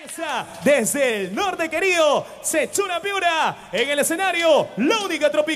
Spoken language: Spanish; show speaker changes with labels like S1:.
S1: Desde el norte querido, Sechuna Piura, en el escenario, la única tropical.